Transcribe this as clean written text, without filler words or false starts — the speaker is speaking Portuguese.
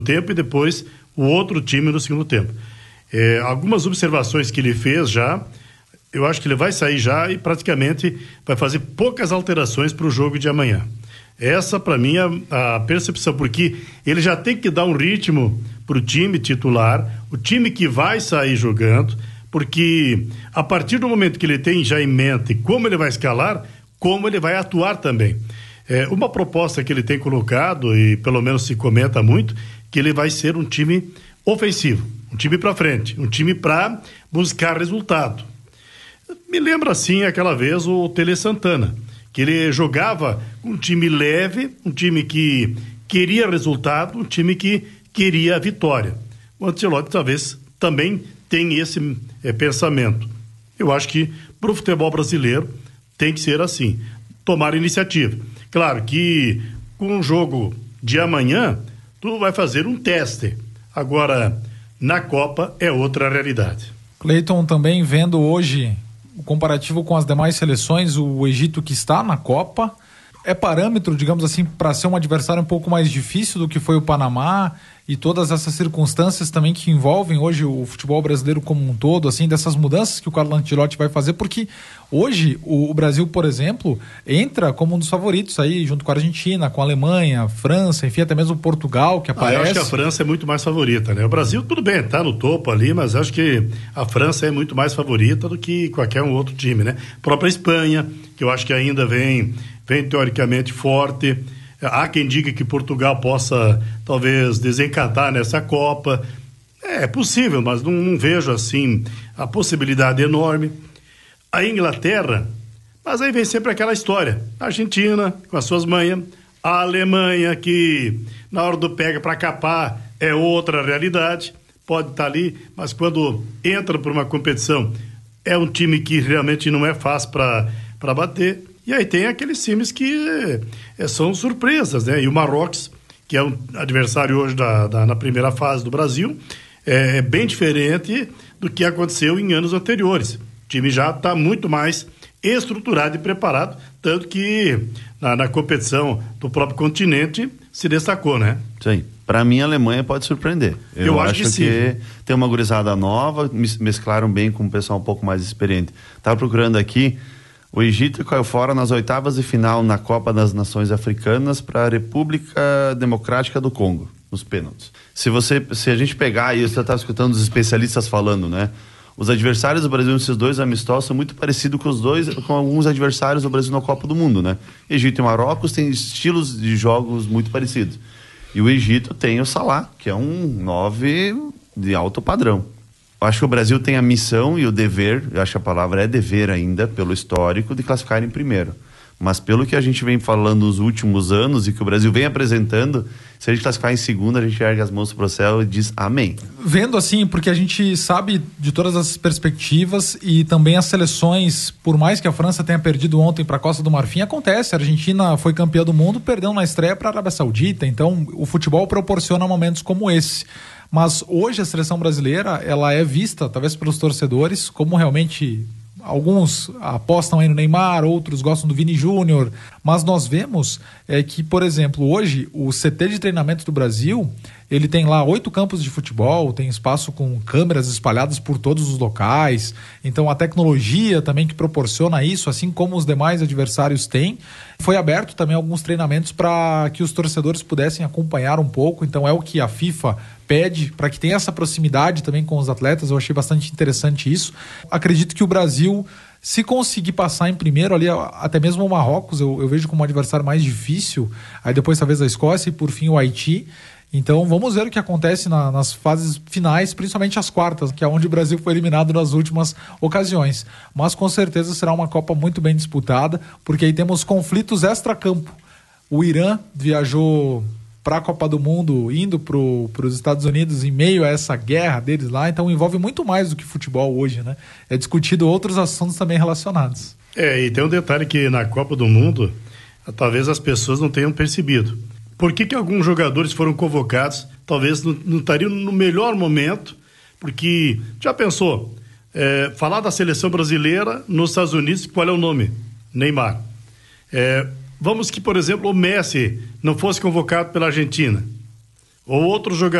tempo e depois o outro time no segundo tempo. Algumas observações que ele fez já, eu acho que ele vai sair já e praticamente vai fazer poucas alterações para o jogo de amanhã. Essa, para mim, é a percepção, porque ele já tem que dar um ritmo para o time titular, o time que vai sair jogando, porque a partir do momento que ele tem já em mente como ele vai escalar, como ele vai atuar também. Uma proposta que ele tem colocado, e pelo menos se comenta muito, que ele vai ser um time ofensivo, um time para frente, um time para buscar resultado. Me lembra assim aquela vez o Tele Santana, que ele jogava um time leve, um time que queria resultado, um time que queria a vitória. O Ancelotti talvez também tenha esse pensamento. Eu acho que para o futebol brasileiro tem que ser assim, tomar iniciativa. Claro que com o jogo de amanhã, tu vai fazer um teste. Agora, na Copa é outra realidade. Cleiton, também vendo hoje o comparativo com as demais seleções, o Egito que está na Copa, é parâmetro, digamos assim, para ser um adversário um pouco mais difícil do que foi o Panamá e todas essas circunstâncias também que envolvem hoje o futebol brasileiro como um todo, assim, dessas mudanças que o Carlo Ancelotti vai fazer, porque hoje o Brasil, por exemplo, entra como um dos favoritos aí, junto com a Argentina, com a Alemanha, França, enfim, até mesmo Portugal, que aparece. Eu acho que a França é muito mais favorita, né? O Brasil, tudo bem, tá no topo ali, mas acho que a França é muito mais favorita do que qualquer um outro time, né? A própria Espanha, que eu acho que ainda vem teoricamente forte. Há quem diga que Portugal possa talvez desencantar nessa Copa. É possível, mas não vejo assim a possibilidade enorme. A Inglaterra, mas aí vem sempre aquela história. A Argentina, com as suas manhas, a Alemanha, que na hora do pega para capar é outra realidade, pode estar ali, mas quando entra para uma competição, é um time que realmente não é fácil para bater. E aí tem aqueles times que são surpresas, né? E o Marrocos, que é um adversário hoje na primeira fase do Brasil, é bem diferente do que aconteceu em anos anteriores. O time já está muito mais estruturado e preparado, tanto que na competição do próprio continente se destacou, né? Sim. Para mim, a Alemanha pode surpreender. Eu acho que sim. Tem uma gurizada nova, mesclaram bem com um pessoal um pouco mais experiente. Estava procurando aqui. O Egito caiu fora nas oitavas de final na Copa das Nações Africanas para a República Democrática do Congo, nos pênaltis. Se a gente pegar, e você está escutando os especialistas falando, né? Os adversários do Brasil nesses dois amistosos são muito parecidos com alguns adversários do Brasil na Copa do Mundo, né? Egito e Marrocos têm estilos de jogos muito parecidos. E o Egito tem o Salah, que é um 9 de alto padrão. Eu acho que o Brasil tem a missão e o dever, eu acho que a palavra é dever ainda, pelo histórico, de classificar em primeiro. Mas pelo que a gente vem falando nos últimos anos e que o Brasil vem apresentando, se a gente classificar em segundo, a gente ergue as mãos pro céu e diz amém. Vendo assim, porque a gente sabe de todas as perspectivas e também as seleções, por mais que a França tenha perdido ontem para a Costa do Marfim, acontece, a Argentina foi campeã do mundo, perdeu na estreia para a Arábia Saudita, então o futebol proporciona momentos como esse. Mas hoje a seleção brasileira, ela é vista, talvez pelos torcedores, como realmente alguns apostam aí no Neymar, outros gostam do Vini Júnior, mas nós vemos que, por exemplo, hoje o CT de treinamento do Brasil, ele tem lá 8 campos de futebol, tem espaço com câmeras espalhadas por todos os locais, então a tecnologia também que proporciona isso, assim como os demais adversários têm. Foi aberto também alguns treinamentos para que os torcedores pudessem acompanhar um pouco, então é o que a FIFA pede, para que tenha essa proximidade também com os atletas. Eu achei bastante interessante isso. Acredito que o Brasil, se conseguir passar em primeiro ali, até mesmo o Marrocos, eu vejo como um adversário mais difícil, aí depois talvez a Escócia e por fim o Haiti. Então vamos ver o que acontece nas fases finais, principalmente as quartas, que é onde o Brasil foi eliminado nas últimas ocasiões. Mas com certeza será uma Copa muito bem disputada, porque aí temos conflitos extra-campo. O Irã viajou para a Copa do Mundo, indo para os Estados Unidos em meio a essa guerra deles lá, então envolve muito mais do que futebol hoje, né? É discutido outros assuntos também relacionados. E tem um detalhe que na Copa do Mundo, talvez as pessoas não tenham percebido. Por que alguns jogadores foram convocados, talvez não estariam no melhor momento, porque, já pensou, falar da seleção brasileira nos Estados Unidos, qual é o nome? Neymar. Vamos que, por exemplo, o Messi não fosse convocado pela Argentina. Ou outro jogador